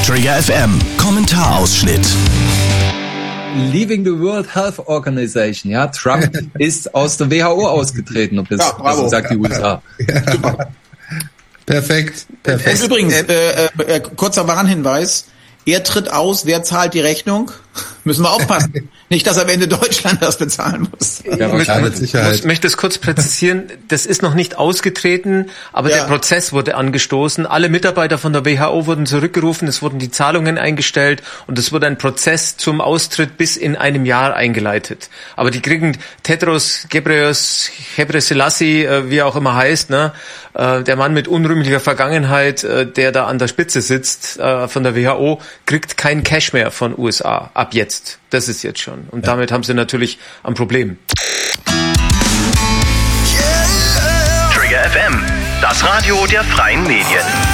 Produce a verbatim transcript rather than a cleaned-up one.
Trigger F M Kommentarausschnitt. Leaving the World Health Organization. Ja, Trump ist aus der W H O ausgetreten, ob das, ja, das sagt die U S A. Ja. Perfekt, perfekt. Und übrigens, äh, äh, kurzer Warnhinweis. Er tritt aus, wer zahlt die Rechnung? Müssen wir aufpassen. Nicht, dass am Ende Deutschland das bezahlen muss. Ja, ich muss, möchte es kurz präzisieren, das ist noch nicht ausgetreten, aber ja. Der Prozess wurde angestoßen. Alle Mitarbeiter von der W H O wurden zurückgerufen, es wurden die Zahlungen eingestellt und es wurde ein Prozess zum Austritt bis in einem Jahr eingeleitet. Aber die kriegen Tedros Ghebreyesus, wie er auch immer heißt, ne, der Mann mit unrühmlicher Vergangenheit, der da an der Spitze sitzt von der W H O, kriegt kein Cash mehr von U S A. Ab jetzt. Das ist jetzt schon. Und ja. Damit haben sie natürlich ein Problem. Trigger F M, das Radio der freien Medien.